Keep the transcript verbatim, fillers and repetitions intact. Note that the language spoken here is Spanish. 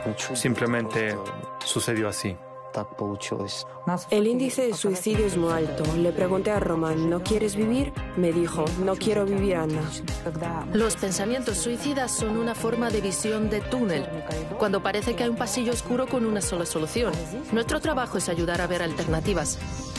Simplemente sucedió así. El índice de suicidio es muy alto. Le pregunté a Roman, ¿no quieres vivir? Me dijo, no quiero vivir, Anna. Los pensamientos suicidas son una forma de visión de túnel, cuando parece que hay un pasillo oscuro con una sola solución. Nuestro trabajo es ayudar a ver alternativas.